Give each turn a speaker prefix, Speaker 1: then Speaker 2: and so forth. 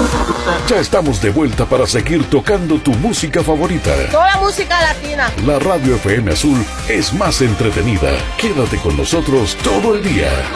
Speaker 1: Ya estamos de vuelta para seguir tocando tu música favorita.
Speaker 2: Toda música latina.
Speaker 1: La Radio FM Azul es más entretenida. Quédate con nosotros todo el día.